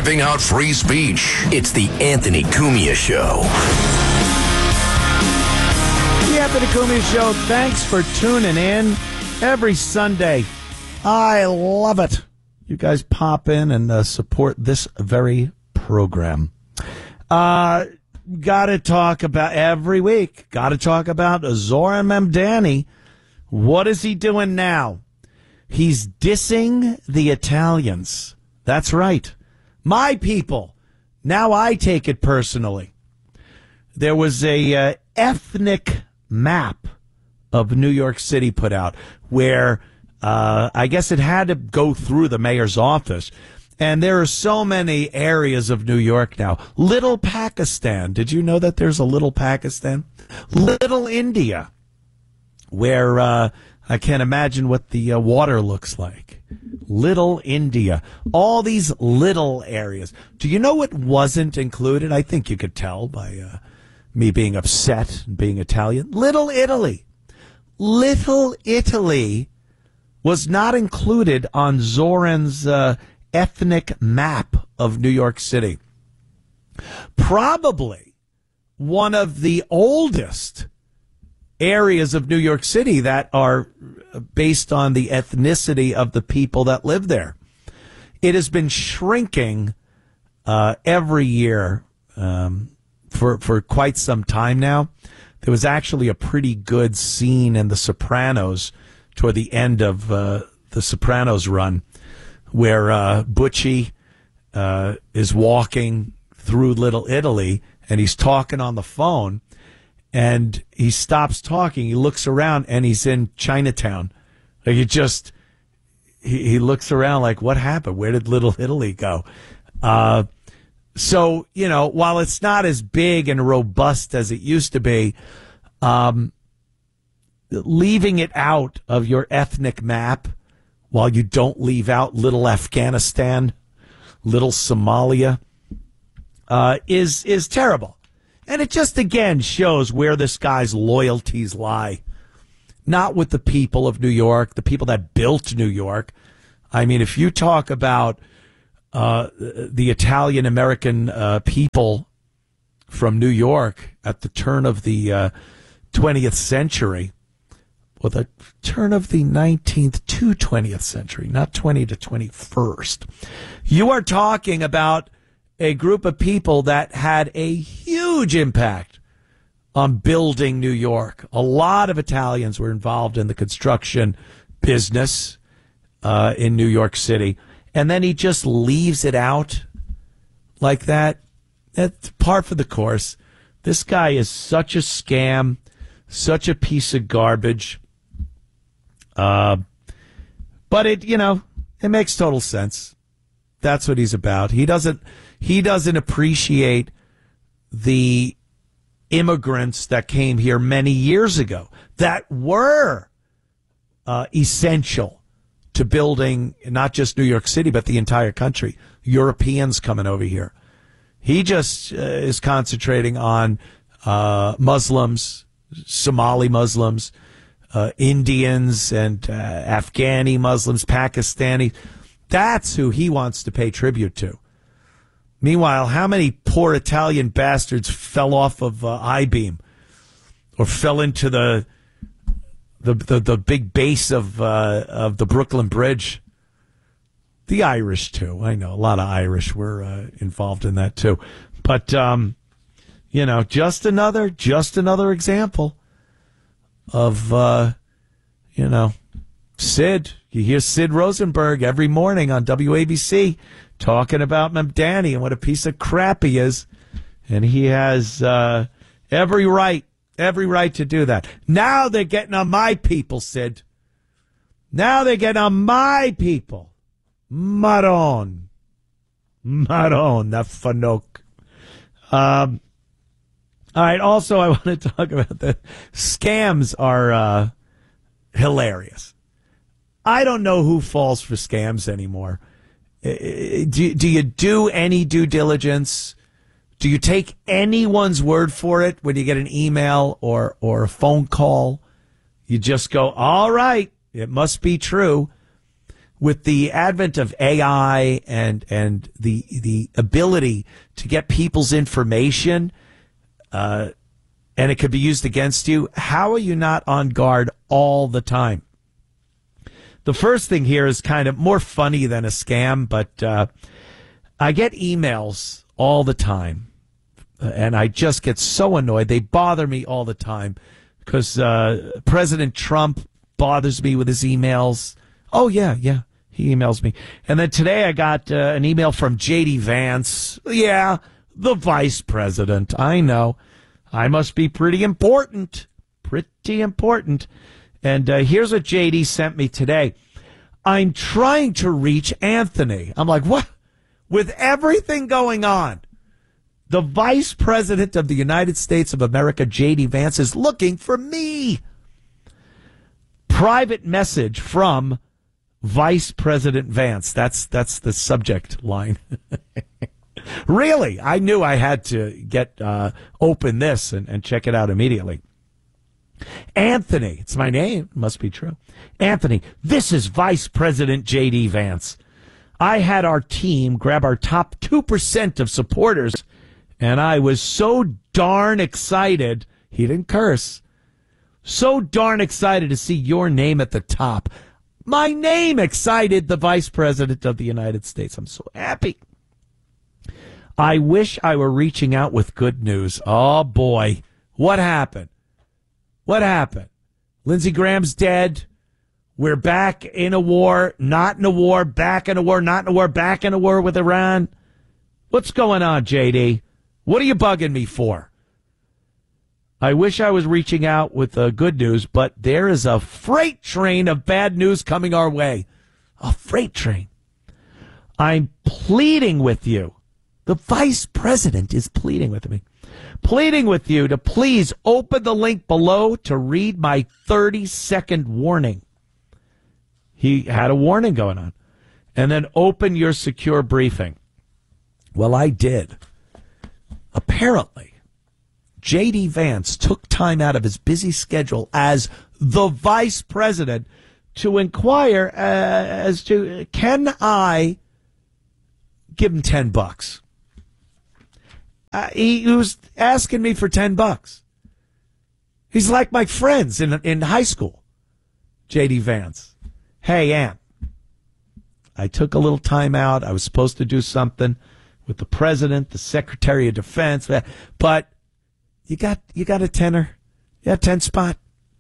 ripping out free speech. It's the Anthony Cumia Show. The Anthony Cumia Show. Thanks for tuning in every Sunday. I love it. You guys pop in and support this very program. Got to talk about every week. Got to talk about Zoran Mamdani. What is he doing now? He's dissing the Italians. That's right. My people. Now I take it personally. There was a ethnic map of New York City put out where I guess it had to go through the mayor's office. And there are so many areas of New York now. Little Pakistan. Did you know that there's a Little Pakistan? Little India, where I can't imagine what the water looks like. Little India. All these little areas. Do you know what wasn't included? I think you could tell by me being upset and being Italian. Little Italy. Little Italy was not included on Zoran's ethnic map of New York City. Probably one of the oldest areas of New York City that are based on the ethnicity of the people that live there. It has been shrinking every year for quite some time now. There was actually a pretty good scene in The Sopranos toward the end of The Sopranos run, where Butchie is walking through Little Italy, and he's talking on the phone, and he stops talking. He looks around, and he's in Chinatown. Like he looks around like, what happened? Where did Little Italy go? So, you know, while it's not as big and robust as it used to be, leaving it out of your ethnic map, while you don't leave out Little Afghanistan, Little Somalia, is terrible. And it just, again, shows where this guy's loyalties lie. Not with the people of New York, the people that built New York. I mean, if you talk about the Italian-American people from New York at the turn of the 20th century, well, the turn of the 19th to 20th century, not 20 to 21st. You are talking about a group of people that had a huge impact on building New York. A lot of Italians were involved in the construction business in New York City. And then he just leaves it out like that. That's par for the course. This guy is such a scam, such a piece of garbage. But it makes total sense. That's what he's about. He doesn't appreciate the immigrants that came here many years ago that were essential to building not just New York City, but the entire country. Europeans coming over here. He just is concentrating on Muslims, Somali Muslims, Indians and Afghani Muslims, Pakistani. That's who he wants to pay tribute to. Meanwhile, how many poor Italian bastards fell off of I-beam or fell into the big base of the Brooklyn Bridge? The Irish, too. I know a lot of Irish were involved in that, too. But, just another example of, Sid. You hear Sid Rosenberg every morning on WABC talking about Mamdani and what a piece of crap he is. And he has every right to do that. Now they're getting on my people, Sid. Now they're getting on my people. Maron, Nafanok. All right, also I want to talk about the scams are hilarious. I don't know who falls for scams anymore. Do you do any due diligence? Do you take anyone's word for it when you get an email or a phone call? You just go, all right, it must be true. with the advent of AI and the ability to get people's information, and it could be used against you, how are you not on guard all the time? The first thing here is kind of more funny than a scam, but I get emails all the time, and I just get so annoyed. They bother me all the time because President Trump bothers me with his emails. Oh, yeah, he emails me. And then today I got an email from J.D. Vance. Yeah, the vice president. I know. I must be pretty important. Pretty important. And here's what J.D. sent me today. I'm trying to reach Anthony. I'm like, what? With everything going on, the vice president of the United States of America, J.D. Vance, is looking for me. Private message from Vice President Vance. That's the subject line. Really, I knew I had to get open this and check it out immediately. Anthony, it's my name. Must be true. Anthony, this is Vice President J.D. Vance. I had our team grab our top 2% of supporters, and I was so darn excited. He didn't curse. So darn excited to see your name at the top. My name excited the Vice President of the United States. I'm so happy. I wish I were reaching out with good news. Oh, boy. What happened? What happened? Lindsey Graham's dead. We're back in a war, not in a war, back in a war, not in a war, back in a war with Iran. What's going on, JD? What are you bugging me for? I wish I was reaching out with good news, but there is a freight train of bad news coming our way. A freight train. I'm pleading with you. The vice president is pleading with me. Pleading with you to please open the link below to read my 30-second warning. He had a warning going on. And then open your secure briefing. Well, I did. Apparently, J.D. Vance took time out of his busy schedule as the vice president to inquire as to, can I give him $10? He was asking me for $10. He's like my friends in high school. J.D. Vance. Hey, Aunt, I took a little time out. I was supposed to do something with the president, the Secretary of Defense, but you got a tenner? Yeah, 10 spot.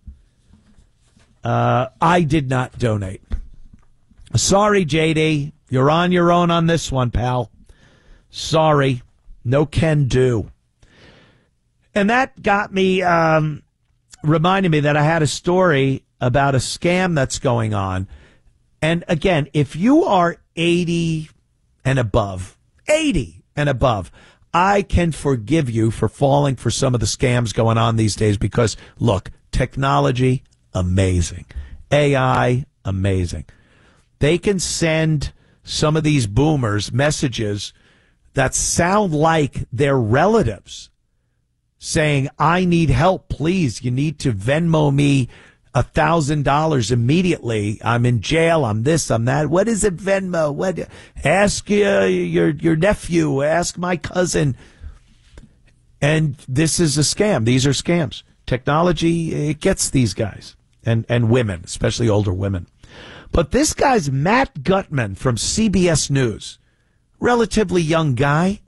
I did not donate. Sorry, JD. You're on your own on this one, pal. Sorry. No can do. And that got me, reminded me that I had a story about a scam that's going on. And again, if you are 80 and above, I can forgive you for falling for some of the scams going on these days because, look, technology, amazing. AI, amazing. They can send some of these boomers messages that sound like their relatives saying, I need help, please. You need to Venmo me $1,000 immediately. I'm in jail. I'm this, I'm that. What is it, Venmo? What? Ask your nephew. Ask my cousin. And this is a scam. These are scams. Technology, it gets these guys and women, especially older women. But this guy's Matt Gutman from CBS News, relatively young guy.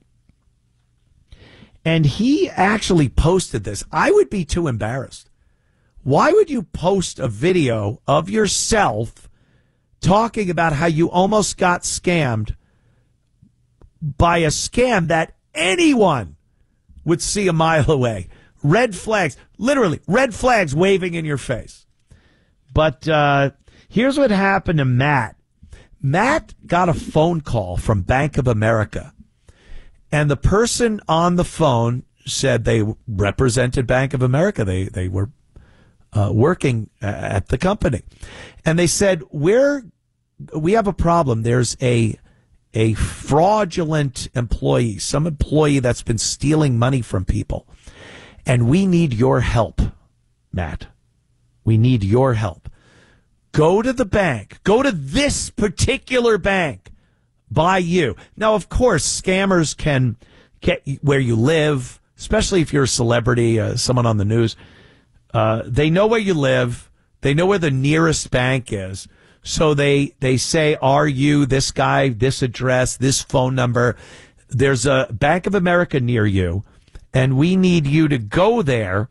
And he actually posted this. I would be too embarrassed. Why would you post a video of yourself talking about how you almost got scammed by a scam that anyone would see a mile away? Red flags, literally red flags waving in your face. But here's what happened to Matt. Matt got a phone call from Bank of America, and the person on the phone said they represented Bank of America. They were working at the company. And they said, we have a problem. There's a fraudulent employee, some employee that's been stealing money from people. And we need your help, Matt. We need your help. Go to the bank. Go to this particular bank by you. Now, of course, scammers can get where you live, especially if you're a celebrity, someone on the news. They know where you live. They know where the nearest bank is. So they say, are you this guy, this address, this phone number? There's a Bank of America near you, and we need you to go there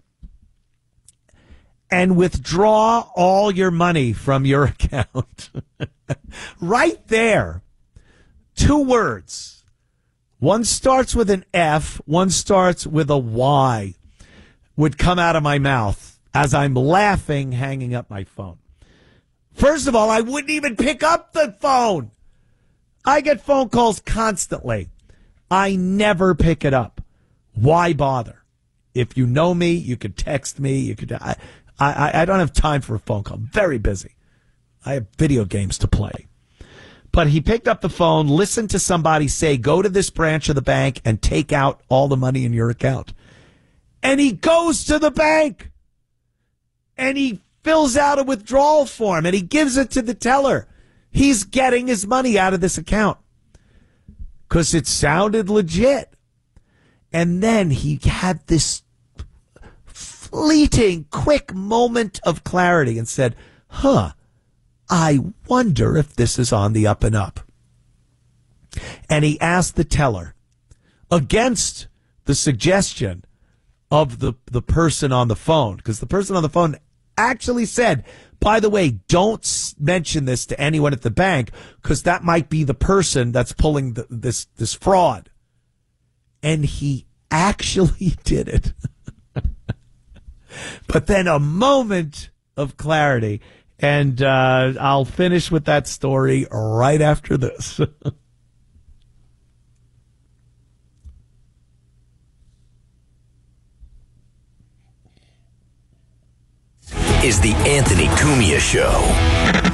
and withdraw all your money from your account. Right there. 2 words. One starts with an F, one starts with a Y, would come out of my mouth as I'm laughing, hanging up my phone. First of all, I wouldn't even pick up the phone. I get phone calls constantly. I never pick it up. Why bother? If you know me, you could text me. You could. I don't have time for a phone call. I'm very busy. I have video games to play. But he picked up the phone, listened to somebody say, go to this branch of the bank and take out all the money in your account. And he goes to the bank and he fills out a withdrawal form and he gives it to the teller. He's getting his money out of this account because it sounded legit. And then he had this fleeting, quick moment of clarity and said, I wonder if this is on the up and up. And he asked the teller, against the suggestion of the person on the phone, because the person on the phone actually said, by the way, don't mention this to anyone at the bank because that might be the person that's pulling this fraud. And he actually did it. But then a moment of clarity, and I'll finish with that story right after this. Is the Anthony Cumia Show.